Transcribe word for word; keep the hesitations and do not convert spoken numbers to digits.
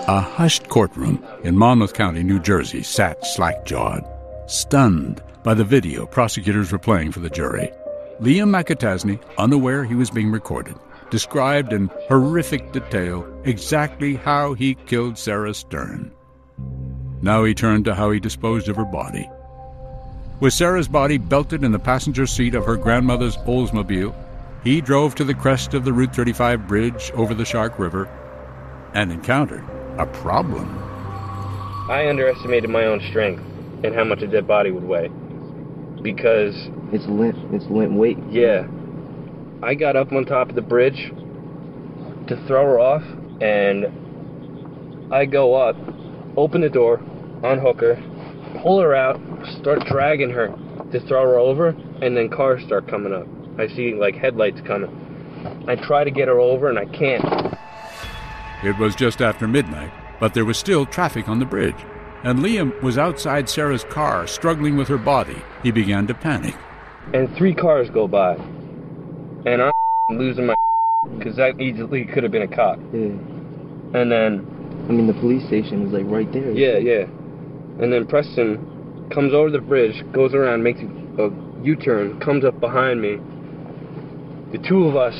A hushed courtroom in Monmouth County, New Jersey, sat slack-jawed, stunned by the video prosecutors were playing for the jury. Liam McAtasney, unaware he was being recorded, described in horrific detail exactly how he killed Sarah Stern. Now he turned to how he disposed of her body. With Sarah's body belted in the passenger seat of her grandmother's Oldsmobile, he drove to the crest of the Route thirty-five bridge over the Shark River and encountered a problem. I underestimated my own strength and how much a dead body would weigh. Because... It's limp. It's limp weight. Yeah. I got up on top of the bridge to throw her off, and I go up, open the door, unhook her, pull her out, start dragging her to throw her over, and then cars start coming up. I see, like, headlights coming. I try to get her over, and I can't. It was just after midnight, but there was still traffic on the bridge, and Liam was outside Sarah's car, struggling with her body. He began to panic. And three cars go by, and I'm losing my because that easily could have been a cop. Yeah. And then... I mean, the police station is, like, right there. Yeah, yeah. And then Preston comes over the bridge, goes around, makes a U-turn, comes up behind me. The two of us